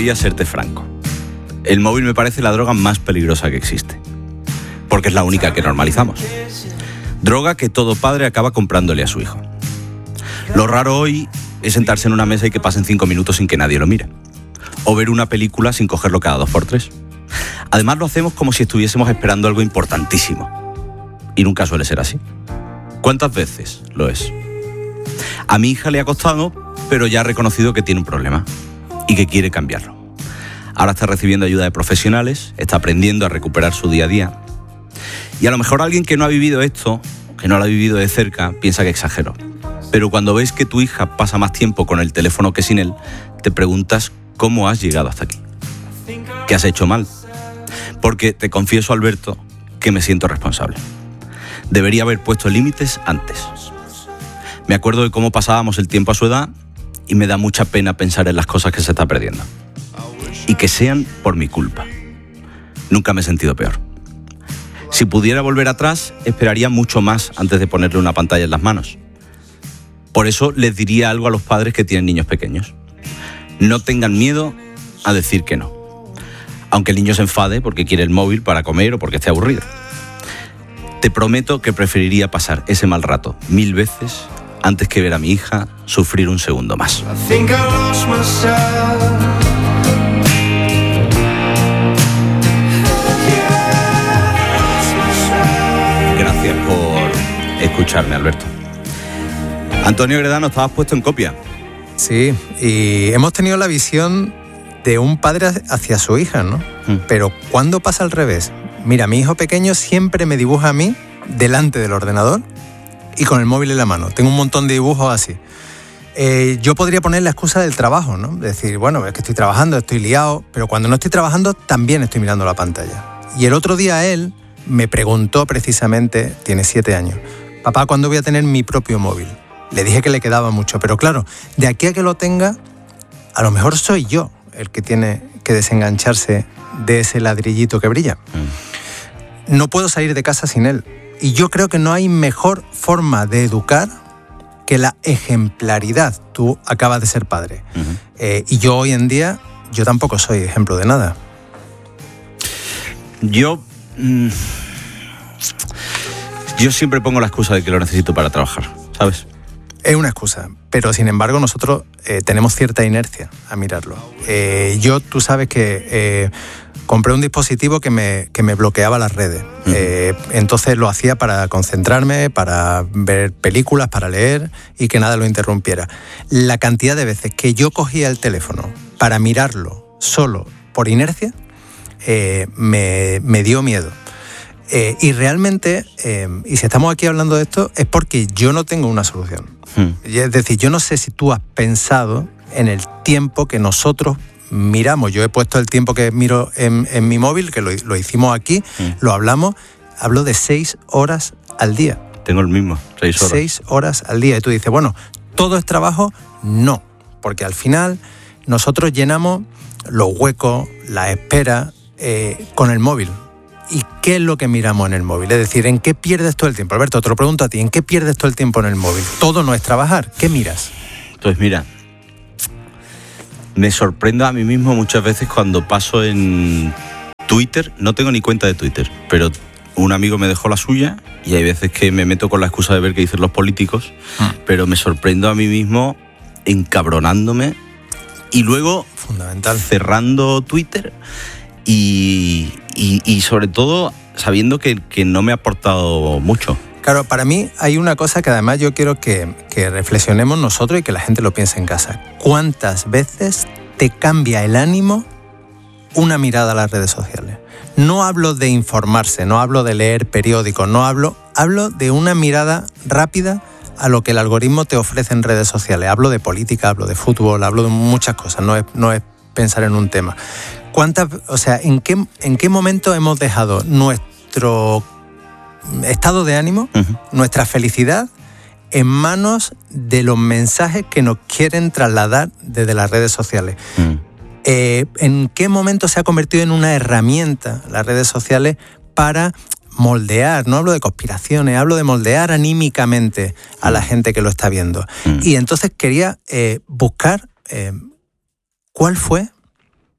debería serte franco. El móvil me parece la droga más peligrosa que existe, porque es la única que normalizamos. Droga que todo padre acaba comprándole a su hijo. Lo raro hoy es sentarse en una mesa y que pasen 5 minutos sin que nadie lo mire. O ver una película sin cogerlo cada 2x3. Además lo hacemos como si estuviésemos esperando algo importantísimo. Y nunca suele ser así. ¿Cuántas veces lo es? A mi hija le ha costado, pero ya ha reconocido que tiene un problema y que quiere cambiarlo. Ahora está recibiendo ayuda de profesionales, está aprendiendo a recuperar su día a día. Y a lo mejor alguien que no ha vivido esto, que no lo ha vivido de cerca, piensa que exagero. Pero cuando ves que tu hija pasa más tiempo con el teléfono que sin él, te preguntas cómo has llegado hasta aquí. ¿Qué has hecho mal? Porque te confieso, Alberto, que me siento responsable. Debería haber puesto límites antes. Me acuerdo de cómo pasábamos el tiempo a su edad y me da mucha pena pensar en las cosas que se está perdiendo. Y que sean por mi culpa. Nunca me he sentido peor. Si pudiera volver atrás, esperaría mucho más antes de ponerle una pantalla en las manos. Por eso les diría algo a los padres que tienen niños pequeños. No tengan miedo a decir que no. Aunque el niño se enfade porque quiere el móvil para comer o porque esté aburrido. Te prometo que preferiría pasar ese mal rato 1000 veces antes que ver a mi hija sufrir un segundo más. Gracias por escucharme, Alberto. Antonio Gredano, estabas puesto en copia. Sí, y hemos tenido la visión de un padre hacia su hija, ¿no? Pero ¿cuándo pasa al revés? Mira, mi hijo pequeño siempre me dibuja a mí delante del ordenador y con el móvil en la mano. Tengo un montón de dibujos así. Yo podría poner la excusa del trabajo, ¿no? Decir, bueno, es que estoy trabajando, estoy liado, pero cuando no estoy trabajando también estoy mirando la pantalla. Y el otro día él me preguntó precisamente, tiene 7 años, papá, ¿cuándo voy a tener mi propio móvil? Le dije que le quedaba mucho, pero claro, de aquí a que lo tenga, a lo mejor soy yo el que tiene que desengancharse de ese ladrillito que brilla. No puedo salir de casa sin él. Y yo creo que no hay mejor forma de educar que la ejemplaridad. Tú acabas de ser padre. Y yo hoy en día, yo tampoco soy ejemplo de nada. Yo siempre pongo la excusa de que lo necesito para trabajar, ¿sabes? Es una excusa, pero sin embargo nosotros tenemos cierta inercia a mirarlo. Tú sabes que compré un dispositivo que me bloqueaba las redes. Entonces lo hacía para concentrarme, para ver películas, para leer y que nada lo interrumpiera. La cantidad de veces que yo cogía el teléfono para mirarlo solo por inercia me dio miedo. Y realmente, y si estamos aquí hablando de esto, es porque yo no tengo una solución. Es decir, yo no sé si tú has pensado en el tiempo que nosotros miramos. Yo he puesto el tiempo que miro en mi móvil, que lo hicimos aquí, lo hablamos, hablo de 6 horas al día. Tengo el mismo, 6 horas. 6 horas al día. Y tú dices, bueno, ¿todo es trabajo? No, porque al final nosotros llenamos los huecos, la espera, con el móvil. ¿Y qué es lo que miramos en el móvil? Es decir, ¿en qué pierdes todo el tiempo? Alberto, te lo pregunto a ti, ¿en qué pierdes todo el tiempo en el móvil? Todo no es trabajar. ¿Qué miras? Pues mira, me sorprendo a mí mismo muchas veces cuando paso en Twitter. No tengo ni cuenta de Twitter, pero un amigo me dejó la suya y hay veces que me meto con la excusa de ver qué dicen los políticos, pero me sorprendo a mí mismo encabronándome y luego cerrando Twitter y sobre todo sabiendo que no me ha aportado mucho. Claro, para mí hay una cosa que además yo quiero que reflexionemos nosotros y que la gente lo piense en casa. ¿Cuántas veces te cambia el ánimo una mirada a las redes sociales? No hablo de informarse, no hablo de leer periódicos, hablo de una mirada rápida a lo que el algoritmo te ofrece en redes sociales. Hablo de política, hablo de fútbol, hablo de muchas cosas, no es pensar en un tema. ¿En qué momento hemos dejado nuestro estado de ánimo, nuestra felicidad, en manos de los mensajes que nos quieren trasladar desde las redes sociales? ¿En qué momento se ha convertido en una herramienta las redes sociales para moldear? No hablo de conspiraciones, hablo de moldear anímicamente a la gente que lo está viendo. Y entonces quería buscar cuál fue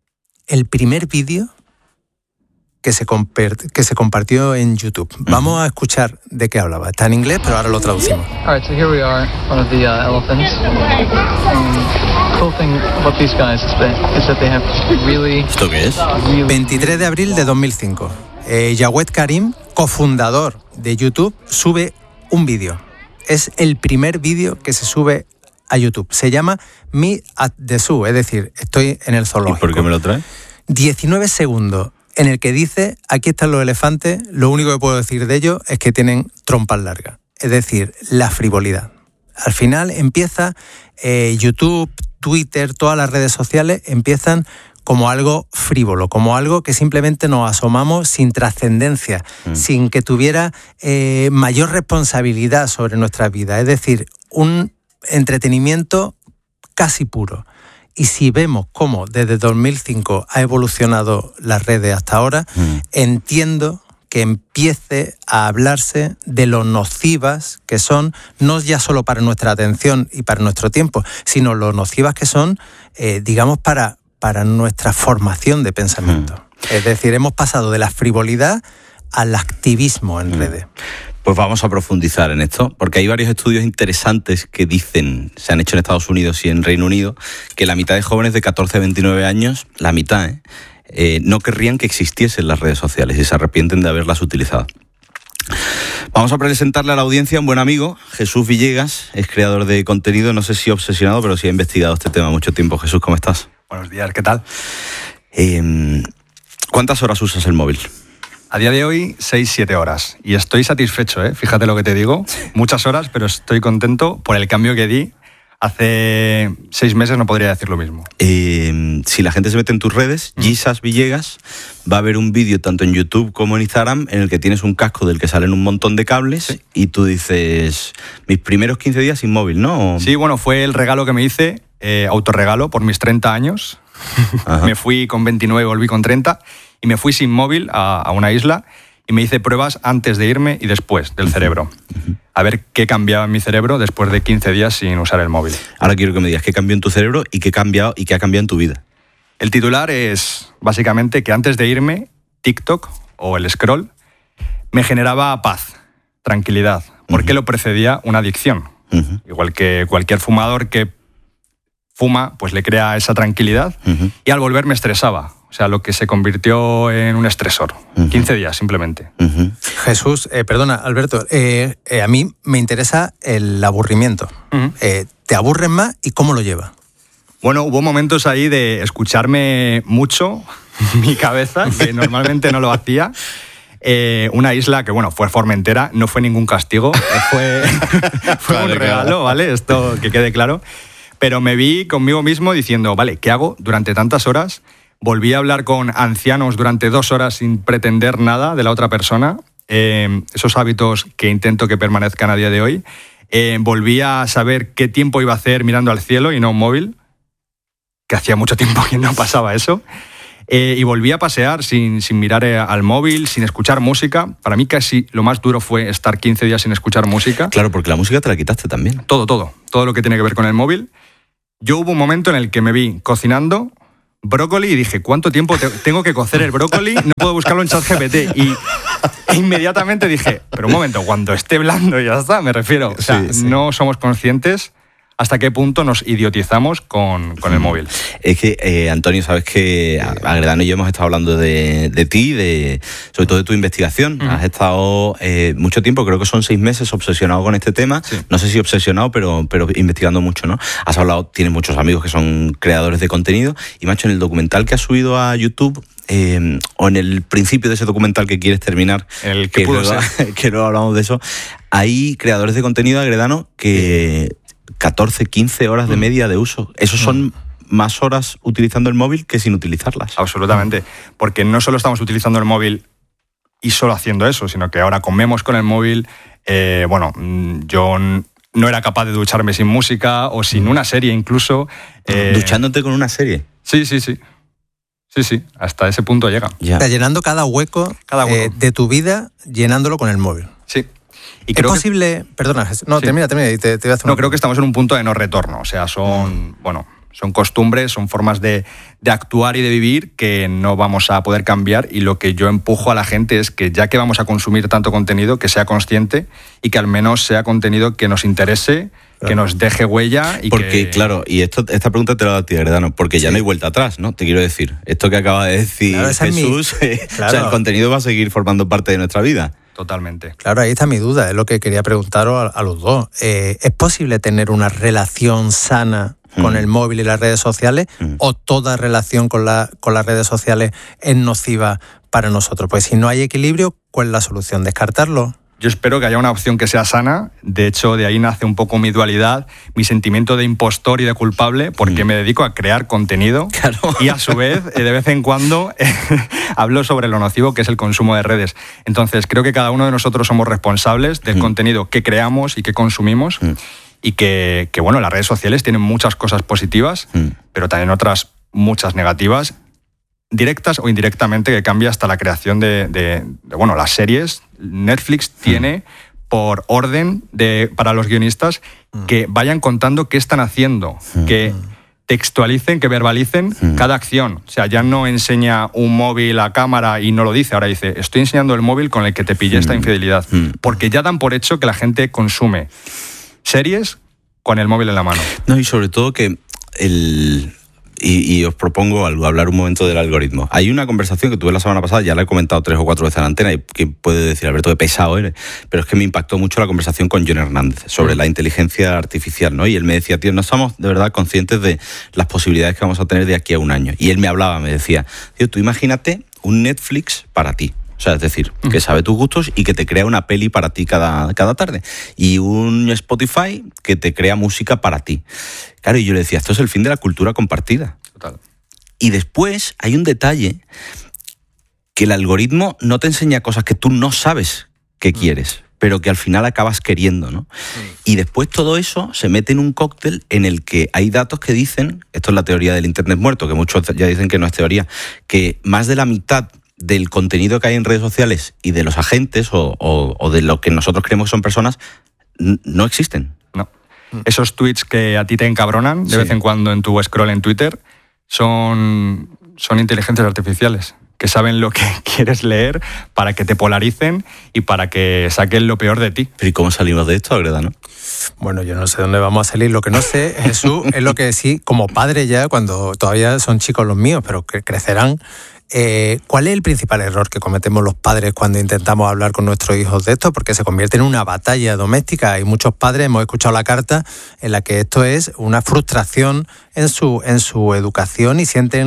el primer vídeo que se compartió en YouTube. Vamos a escuchar de qué hablaba. Está en inglés, pero ahora lo traducimos. All right, so here we are in front of the elephants. Cool thing about these guys is that they have really... ¿Esto qué es? 23 de abril de 2005. Jawed Karim, cofundador de YouTube, sube un vídeo. Es el primer vídeo que se sube a YouTube. Se llama Me at the Zoo, es decir, estoy en el zoológico. ¿Y por qué me lo trae? 19 segundos en el que dice, aquí están los elefantes, lo único que puedo decir de ellos es que tienen trompas largas. Es decir, la frivolidad. Al final empieza YouTube, Twitter, todas las redes sociales empiezan como algo frívolo, como algo que simplemente nos asomamos sin trascendencia, sin que tuviera mayor responsabilidad sobre nuestra vida. Es decir, un entretenimiento casi puro. Y si vemos cómo desde 2005 ha evolucionado las redes hasta ahora, entiendo que empiece a hablarse de lo nocivas que son, no ya solo para nuestra atención y para nuestro tiempo, sino lo nocivas que son, digamos, para nuestra formación de pensamiento. Es decir, hemos pasado de la frivolidad al activismo en redes. Pues vamos a profundizar en esto, porque hay varios estudios interesantes que dicen, se han hecho en Estados Unidos y en Reino Unido, que la mitad de jóvenes de 14 a 29 años, la mitad, no querrían que existiesen las redes sociales y se arrepienten de haberlas utilizado. Vamos a presentarle a la audiencia a un buen amigo, Jesús Villegas, es creador de contenido, no sé si obsesionado, pero sí ha investigado este tema mucho tiempo. Jesús, ¿cómo estás? Buenos días, ¿qué tal? ¿Cuántas horas usas el móvil? A día de hoy, 6-7 horas. Y estoy satisfecho, ¿eh? Fíjate lo que te digo. Muchas horas, pero estoy contento por el cambio que di. Hace 6 meses no podría decir lo mismo. Si la gente se mete en tus redes, Jesús Villegas, va a ver un vídeo tanto en YouTube como en Instagram en el que tienes un casco del que salen un montón de cables, sí, y tú dices, mis primeros 15 días sin móvil, ¿no? Sí, bueno, fue el regalo que me hice, autorregalo, por mis 30 años. Me fui con 29, volví con 30 y me fui sin móvil a una isla y me hice pruebas antes de irme y después del cerebro. A ver qué cambiaba en mi cerebro después de 15 días sin usar el móvil. Ahora quiero que me digas qué cambió en tu cerebro y qué ha cambiado en tu vida. El titular es básicamente que antes de irme, TikTok o el scroll me generaba paz, tranquilidad, porque lo precedía una adicción. Igual que cualquier fumador que fuma, pues le crea esa tranquilidad y al volver me estresaba. O sea, lo que se convirtió en un estresor. 15 días, simplemente. Jesús, perdona, Alberto, a mí me interesa el aburrimiento. ¿Te aburres más y cómo lo llevas? Bueno, hubo momentos ahí de escucharme mucho mi cabeza, que normalmente no lo hacía. Una isla que, bueno, fue Formentera, no fue ningún castigo, fue un regalo, ¿vale? Esto que quede claro. Pero me vi conmigo mismo diciendo, vale, ¿qué hago durante tantas horas? Volví a hablar con ancianos durante 2 horas sin pretender nada de la otra persona. Esos hábitos que intento que permanezcan a día de hoy. Volví a saber qué tiempo iba a hacer mirando al cielo y no un móvil, que hacía mucho tiempo que no pasaba eso. Y volví a pasear sin mirar al móvil, sin escuchar música. Para mí casi lo más duro fue estar 15 días sin escuchar música. Claro, porque la música te la quitaste también. Todo lo que tiene que ver con el móvil. Yo hubo un momento en el que me vi cocinando brócoli y dije, ¿cuánto tiempo tengo que cocer el brócoli? No puedo buscarlo en ChatGPT. Y inmediatamente dije, pero un momento, cuando esté blando ya está, me refiero. O sea, sí. No somos conscientes hasta qué punto nos idiotizamos con el móvil. Es que, Antonio, sabes que Agredano y yo hemos estado hablando de ti, sobre todo de tu investigación. Has estado mucho tiempo, creo que son 6 meses, obsesionado con este tema. Sí. No sé si obsesionado, pero investigando mucho, ¿no? Has hablado, tienes muchos amigos que son creadores de contenido y, macho, en el documental que has subido a YouTube, o en el principio de ese documental que quieres terminar, el que luego hablamos de eso, hay creadores de contenido, Agredano, que 14, 15 horas de media de uso. Esos son más horas utilizando el móvil que sin utilizarlas. Absolutamente, porque no solo estamos utilizando el móvil y solo haciendo eso, sino que ahora comemos con el móvil. Yo no era capaz de ducharme sin música o sin una serie incluso. ¿Duchándote con una serie? Sí, hasta ese punto llega. Ya. Está llenando cada hueco de tu vida, llenándolo con el móvil. Sí. Y ¿es posible...? Perdona, no, sí. termina, y te voy a hacer creo que estamos en un punto de no retorno. O sea, son Son costumbres, son formas de actuar y de vivir que no vamos a poder cambiar, y lo que yo empujo a la gente es que, ya que vamos a consumir tanto contenido, que sea consciente y que al menos sea contenido que nos interese, que nos deje huella. Y porque, claro, y esta pregunta te la doy a ti, Agredano, porque ya no hay vuelta atrás, ¿no? Te quiero decir, esto que acaba de decir Jesús, o sea, el contenido va a seguir formando parte de nuestra vida. Totalmente. Claro, ahí está mi duda, es lo que quería preguntaros a los dos. ¿Es posible tener una relación sana con el móvil y las redes sociales, o toda relación con las redes sociales es nociva para nosotros? Pues si no hay equilibrio, ¿cuál es la solución? ¿Descartarlo? Yo espero que haya una opción que sea sana. De hecho, de ahí nace un poco mi dualidad, mi sentimiento de impostor y de culpable, porque me dedico a crear contenido. Claro. Y a su vez, de vez en cuando, hablo sobre lo nocivo que es el consumo de redes. Entonces, creo que cada uno de nosotros somos responsables del contenido que creamos y que consumimos, y que, bueno, las redes sociales tienen muchas cosas positivas, pero también otras muchas negativas, directas o indirectamente, que cambia hasta la creación de las series. Netflix tiene por orden para los guionistas que vayan contando qué están haciendo, que textualicen, que verbalicen cada acción. O sea, ya no enseña un móvil a cámara y no lo dice, ahora dice, estoy enseñando el móvil con el que te pillé esta infidelidad. Porque ya dan por hecho que la gente consume series con el móvil en la mano. No, y sobre todo que y os propongo hablar un momento del algoritmo. Hay una conversación que tuve la semana pasada, ya la he comentado 3 o 4 veces en la antena, y que puede decir, Alberto, qué pesado eres, pero es que me impactó mucho la conversación con John Hernández sobre la inteligencia artificial, ¿no? Y él me decía, tío, no estamos de verdad conscientes de las posibilidades que vamos a tener de aquí a un año. Y él me decía, tío, tú imagínate un Netflix para ti. O sea, es decir, que sabe tus gustos y que te crea una peli para ti cada tarde. Y un Spotify que te crea música para ti. Claro, y yo le decía, esto es el fin de la cultura compartida. Total. Y después hay un detalle, que el algoritmo no te enseña cosas que tú no sabes que quieres, pero que al final acabas queriendo, ¿no? Y después todo eso se mete en un cóctel en el que hay datos que dicen, esto es la teoría del Internet muerto, que muchos ya dicen que no es teoría, que más de la mitad del contenido que hay en redes sociales y de los agentes o de lo que nosotros creemos que son personas no existen. No. Esos tweets que a ti te encabronan de vez en cuando en tu scroll en Twitter son inteligencias artificiales que saben lo que quieres leer para que te polaricen y para que saquen lo peor de ti. ¿Pero y cómo salimos de esto, Agredano? Bueno, yo no sé dónde vamos a salir. Lo que no sé, Jesús, es lo que sí, como padre ya, cuando todavía son chicos los míos, pero que crecerán. ¿Cuál es el principal error que cometemos los padres cuando intentamos hablar con nuestros hijos de esto? Porque se convierte en una batalla doméstica. Hay muchos padres, hemos escuchado la carta, en la que esto es una frustración en su educación y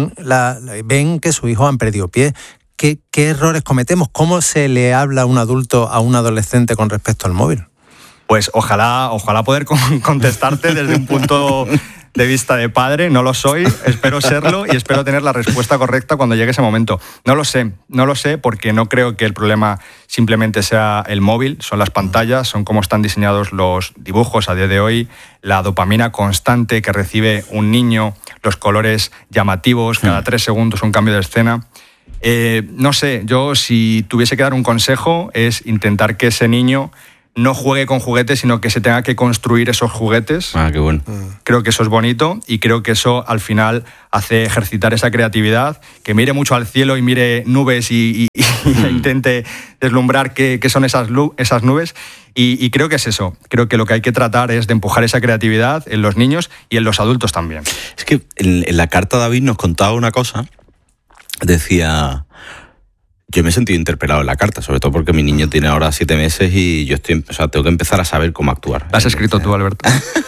ven que sus hijos han perdido pie. ¿Qué errores cometemos? ¿Cómo se le habla a un adulto a un adolescente con respecto al móvil? Pues ojalá poder contestarte desde un punto de vista de padre. No lo soy, espero serlo y espero tener la respuesta correcta cuando llegue ese momento. No lo sé porque no creo que el problema simplemente sea el móvil, son las pantallas, son cómo están diseñados los dibujos a día de hoy, la dopamina constante que recibe un niño, los colores llamativos, cada 3 segundos un cambio de escena. No sé, yo si tuviese que dar un consejo es intentar que ese niño no juegue con juguetes, sino que se tenga que construir esos juguetes. Ah, qué bueno. Creo que eso es bonito y creo que eso al final hace ejercitar esa creatividad, que mire mucho al cielo y mire nubes y intente deslumbrar qué son esas nubes. Y creo que es eso. Creo que lo que hay que tratar es de empujar esa creatividad en los niños y en los adultos también. Es que en la carta David nos contaba una cosa, decía... Yo me he sentido interpelado en la carta, sobre todo porque mi niño tiene ahora 7 meses y yo tengo que empezar a saber cómo actuar. ¿La has escrito tú, Alberto?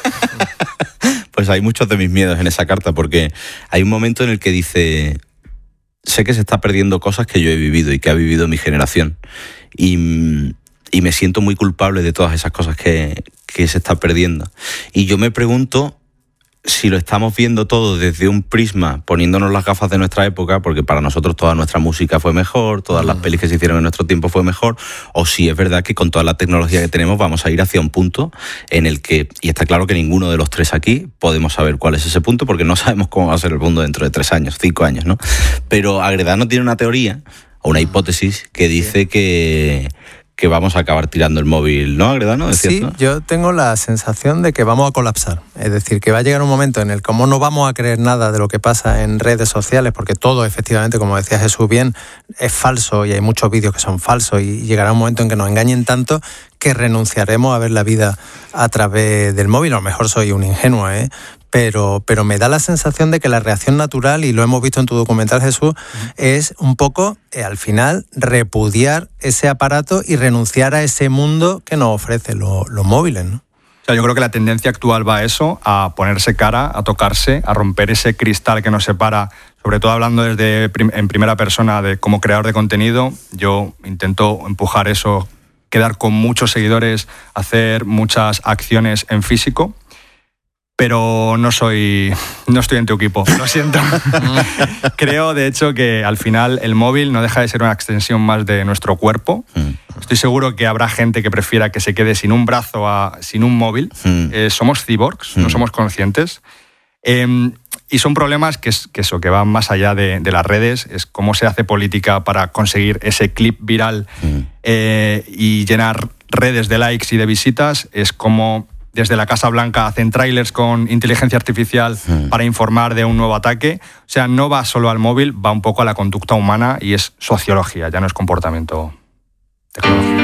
Pues hay muchos de mis miedos en esa carta, porque hay un momento en el que dice, sé que se está perdiendo cosas que yo he vivido y que ha vivido mi generación, y me siento muy culpable de todas esas cosas que se están perdiendo. Y yo me pregunto si lo estamos viendo todo desde un prisma, poniéndonos las gafas de nuestra época, porque para nosotros toda nuestra música fue mejor, todas las pelis que se hicieron en nuestro tiempo fue mejor, o si es verdad que con toda la tecnología que tenemos vamos a ir hacia un punto en el que, y está claro que ninguno de los 3 aquí podemos saber cuál es ese punto, porque no sabemos cómo va a ser el mundo dentro de 3 años, 5 años, ¿no? Pero Agredano tiene una teoría, o una hipótesis, que dice que que vamos a acabar tirando el móvil, ¿no, Agredano? Sí, ¿no? Yo tengo la sensación de que vamos a colapsar. Es decir, que va a llegar un momento en el que como no vamos a creer nada de lo que pasa en redes sociales, porque todo, efectivamente, como decía Jesús bien, es falso y hay muchos vídeos que son falsos, y llegará un momento en que nos engañen tanto que renunciaremos a ver la vida a través del móvil. A lo mejor soy un ingenuo, Pero me da la sensación de que la reacción natural, y lo hemos visto en tu documental, Jesús, es un poco, al final, repudiar ese aparato y renunciar a ese mundo que nos ofrecen los móviles, ¿no? O sea, yo creo que la tendencia actual va a eso, a ponerse cara, a tocarse, a romper ese cristal que nos separa, sobre todo hablando en primera persona de como creador de contenido. Yo intento empujar eso, quedar con muchos seguidores, hacer muchas acciones en físico. Pero no estoy en tu equipo, lo siento. Creo, de hecho, que al final el móvil no deja de ser una extensión más de nuestro cuerpo. Estoy seguro que habrá gente que prefiera que se quede sin un brazo sin un móvil. Somos cyborgs, no somos conscientes. Y son problemas que van más allá de las redes. Es cómo se hace política para conseguir ese clip viral y llenar redes de likes y de visitas. Es como desde la Casa Blanca hacen trailers con inteligencia artificial para informar de un nuevo ataque. O sea, no va solo al móvil, va un poco a la conducta humana y es sociología, ya no es comportamiento tecnológico.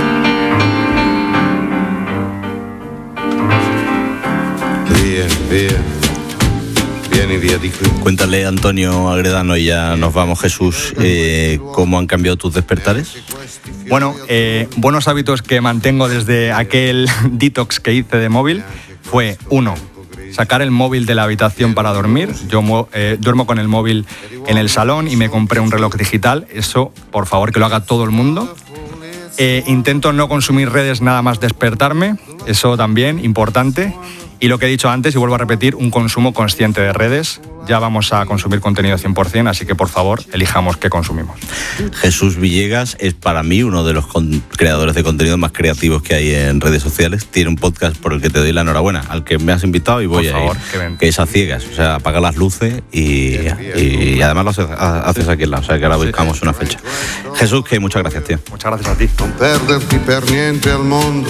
Cuéntale, Antonio Agredano, y ya nos vamos, Jesús, ¿cómo han cambiado tus despertares? Bueno, buenos hábitos que mantengo desde aquel detox que hice de móvil fue, 1, sacar el móvil de la habitación para dormir. Yo duermo con el móvil en el salón y me compré un reloj digital. Eso, por favor, que lo haga todo el mundo. Intento no consumir redes nada más despertarme. Eso también, importante. Y lo que he dicho antes, y vuelvo a repetir, un consumo consciente de redes. Ya vamos a consumir contenido 100%, así que por favor, elijamos qué consumimos. Jesús Villegas es para mí uno de los creadores de contenido más creativos que hay en redes sociales. Tiene un podcast por el que te doy la enhorabuena, al que me has invitado y voy a ir, que es a ciegas. O sea, apagar las luces y además lo haces aquí al lado. O sea, que ahora buscamos una fecha. Jesús, que muchas gracias, tío. Muchas gracias a ti. Non perderti per niente al mondo.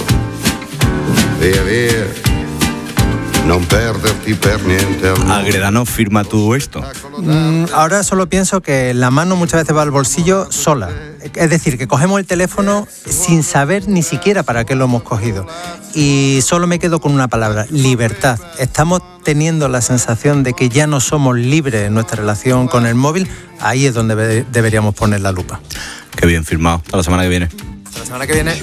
Non perderti per niente al mondo. Agredano, firma tú esto. Ahora solo pienso que la mano muchas veces va al bolsillo sola. Es decir, que cogemos el teléfono sin saber ni siquiera para qué lo hemos cogido. Y solo me quedo con una palabra: libertad. Estamos teniendo la sensación de que ya no somos libres en nuestra relación con el móvil. Ahí es donde deberíamos poner la lupa. Qué bien, firmado. Hasta la semana que viene. Hasta la semana que viene.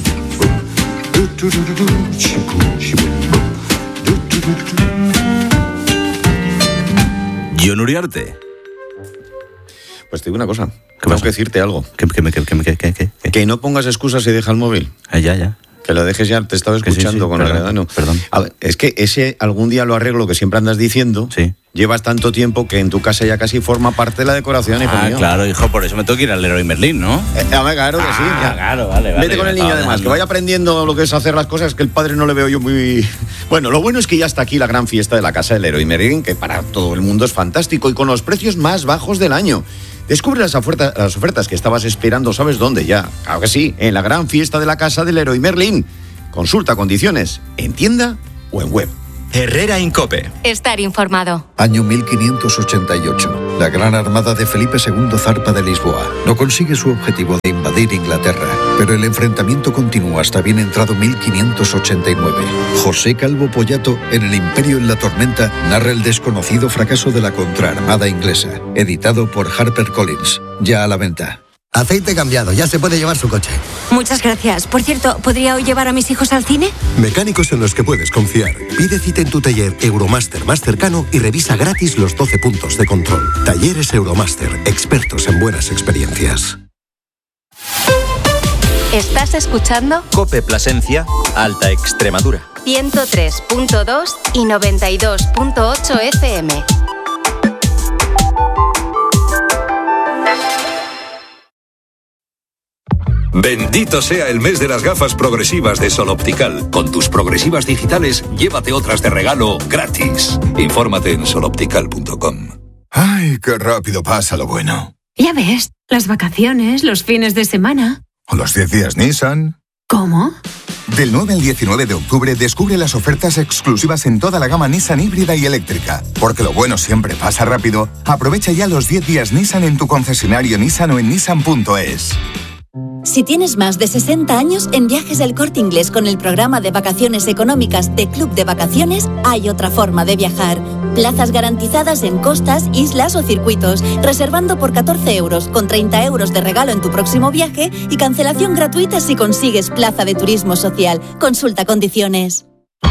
Jon Uriarte. Pues te digo una cosa. Tengo que decirte algo. ¿Qué? Que no pongas excusas y deja el móvil. Ya. Que lo dejes ya, te estaba escuchando con Agredano. Perdón. A ver, es que ese algún día lo arreglo que siempre andas diciendo. Sí. Llevas tanto tiempo que en tu casa ya casi forma parte de la decoración, hijo mío. Claro, hijo, por eso me tengo que ir al Leroy Merlin, ¿no? Claro que sí. Claro, vale. Vete con el niño además, que vaya aprendiendo lo que es hacer las cosas, que el padre no le veo yo muy... Bueno, lo bueno es que ya está aquí la gran fiesta de la casa del Leroy Merlin, que para todo el mundo es fantástico y con los precios más bajos del año. Descubre las ofertas que estabas esperando, ¿sabes dónde? Ya, claro que sí, en la gran fiesta de la casa del Leroy Merlin. Consulta condiciones en tienda o en web. Herrera Incope. Estar informado. Año 1588. La gran armada de Felipe II zarpa de Lisboa. No consigue su objetivo de invadir Inglaterra, pero el enfrentamiento continúa hasta bien entrado 1589. José Calvo Pollato, en El Imperio en la Tormenta, narra el desconocido fracaso de la contraarmada inglesa. Editado por HarperCollins. Ya a la venta. Aceite cambiado, ya se puede llevar su coche. Muchas gracias. Por cierto, ¿podría hoy llevar a mis hijos al cine? Mecánicos en los que puedes confiar. Pide cita en tu taller Euromaster más cercano y revisa gratis los 12 puntos de control. Talleres Euromaster, expertos en buenas experiencias. ¿Estás escuchando? Cope Plasencia, Alta Extremadura. 103.2 y 92.8 FM. Bendito sea el mes de las gafas progresivas de Sol Optical. Con tus progresivas digitales, llévate otras de regalo gratis. Infórmate en soloptical.com. Ay, qué rápido pasa lo bueno. Ya ves, las vacaciones, los fines de semana. O los 10 días Nissan. ¿Cómo? Del 9 al 19 de octubre descubre las ofertas exclusivas en toda la gama Nissan híbrida y eléctrica. Porque lo bueno siempre pasa rápido, aprovecha ya los 10 días Nissan en tu concesionario Nissan o en nissan.es. Si tienes más de 60 años, en Viajes El Corte Inglés con el programa de vacaciones económicas de Club de Vacaciones hay otra forma de viajar. Plazas garantizadas en costas, islas o circuitos, reservando por 14 euros, con 30 euros de regalo en tu próximo viaje y cancelación gratuita si consigues plaza de turismo social. Consulta condiciones.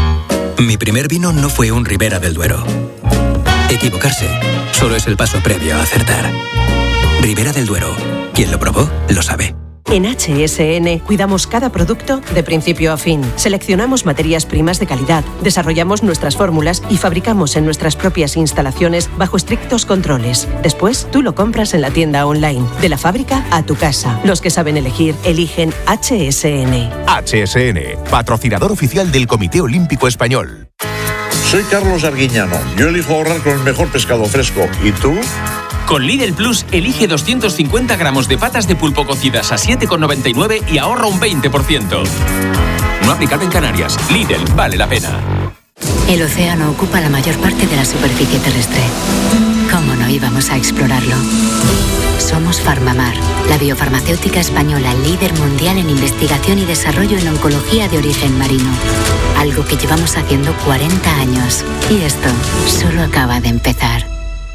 Mi primer vino no fue un Ribera del Duero. Equivocarse solo es el paso previo a acertar. Ribera del Duero. Quien lo probó, lo sabe. En HSN cuidamos cada producto de principio a fin. Seleccionamos materias primas de calidad, desarrollamos nuestras fórmulas y fabricamos en nuestras propias instalaciones bajo estrictos controles. Después, tú lo compras en la tienda online, de la fábrica a tu casa. Los que saben elegir, eligen HSN. HSN, patrocinador oficial del Comité Olímpico Español. Soy Carlos Arguiñano. Yo elijo ahorrar con el mejor pescado fresco. ¿Y tú? Con Lidl Plus, elige 250 gramos de patas de pulpo cocidas a 7,99 y ahorra un 20%. No aplicado en Canarias. Lidl, vale la pena. El océano ocupa la mayor parte de la superficie terrestre. ¿Cómo no íbamos a explorarlo? Somos Farmamar, la biofarmacéutica española líder mundial en investigación y desarrollo en oncología de origen marino. Algo que llevamos haciendo 40 años. Y esto solo acaba de empezar.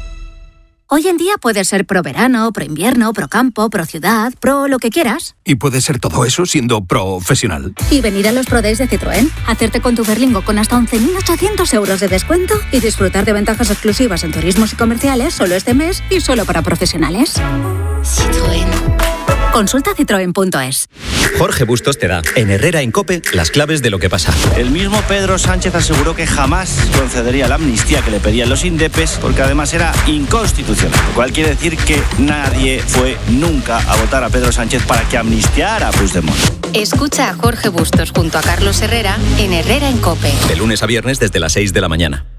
Hoy en día puedes ser pro verano, pro invierno, pro campo, pro ciudad, pro lo que quieras. Y puede ser todo eso siendo profesional. Y venir a los Pro Days de Citroën, hacerte con tu Berlingo con hasta 11.800 euros de descuento y disfrutar de ventajas exclusivas en turismos y comerciales solo este mes y solo para profesionales. Citroën. Consulta citroen.es. Jorge Bustos te da, en Herrera Incope, las claves de lo que pasa. El mismo Pedro Sánchez aseguró que jamás concedería la amnistía que le pedían los indepes, porque además era inconstitucional. Lo cual quiere decir que nadie fue nunca a votar a Pedro Sánchez para que amnistiara a Puigdemont. Escucha a Jorge Bustos junto a Carlos Herrera en Herrera Incope. De lunes a viernes desde las 6 de la mañana.